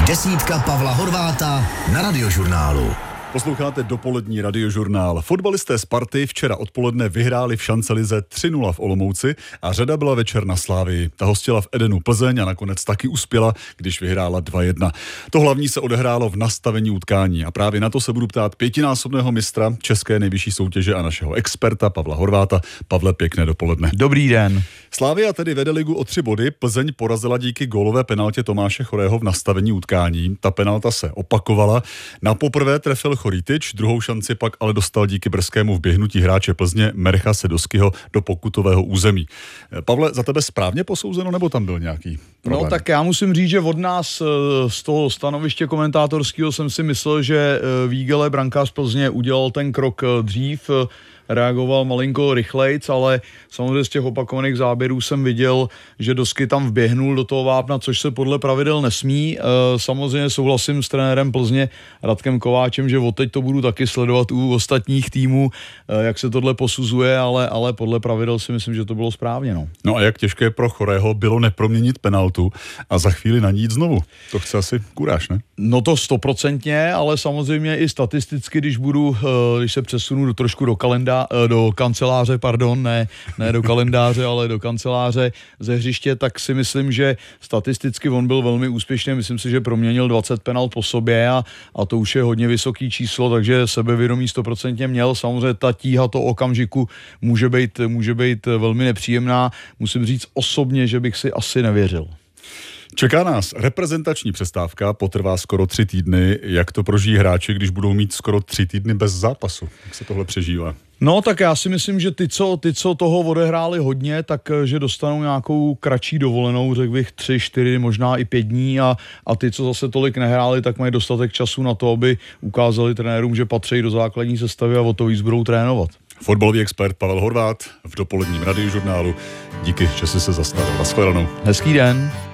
Desítka Pavla Horváta na Radiožurnálu. Posloucháte dopolední Radiožurnál. Fotbalisté Sparty včera odpoledne vyhráli v šancelize 3-0 v Olomouci a řada byla večer na Slávii. Ta hostila v Edenu Plzeň a nakonec taky uspěla, když vyhrála 2-1. To hlavní se odehrálo v nastavení utkání a právě na to se budu ptát pětinásobného mistra české nejvyšší soutěže a našeho experta Pavla Horváta. Pavle, pěkné dopoledne. Dobrý den. Slávia tedy vede ligu o 3 body, Plzeň porazila díky gólové penaltě Tomáše Chorého v nastavení utkání. Ta penalta se opakovala. Na poprvé trefil Chorytič, druhou šanci pak ale dostal díky brzkému vběhnutí hráče Plzně Mercha Sedoskyho do pokutového území. Pavle, za tebe správně posouzeno, nebo tam byl nějaký problém? No tak já musím říct, že od nás z toho stanoviště komentátorského jsem si myslel, že Vígele, brankář Plzně, udělal ten krok dřív, reagoval malinko rychlejc, ale samozřejmě z těch opakovaných záběrů jsem viděl, že Dosky tam vběhnul do toho vápna, což se podle pravidel nesmí. Samozřejmě souhlasím s trenérem Plzně Radkem Kováčem, že odteď to budu taky sledovat u ostatních týmů, jak se tohle posuzuje, ale podle pravidel si myslím, že to bylo správně. No a jak těžké pro Chorého bylo neproměnit penaltu a za chvíli na ní jít znovu? To chce asi kuráž, ne? No to 100%, ale samozřejmě i statisticky, když se přesunu trošku do kanceláře, ne do kalendáře, ale do kanceláře ze hřiště, tak si myslím, že statisticky on byl velmi úspěšný. Myslím si, že proměnil 20 penalt po sobě a to už je hodně vysoký číslo, takže sebevědomí 100% měl. Samozřejmě ta tíha toho okamžiku může být velmi nepříjemná. Musím říct osobně, že bych si asi nevěřil. Čeká nás reprezentační přestávka, potrvá skoro 3 týdny. Jak to prožijí hráči, když budou mít skoro 3 týdny bez zápasu? Jak se tohle přežívá? No tak já si myslím, že ty, co toho odehráli hodně, takže dostanou nějakou kratší dovolenou, řekl bych 3, 4, možná i 5 dní a ty, co zase tolik nehráli, tak mají dostatek času na to, aby ukázali trenérům, že patří do základní sestavy a o to víc budou trénovat. Fotbalový expert Pavel Horvát v dopoledním Radiožurnálu. Díky, že jsi se zastavil. Nashledanou. Hezký den.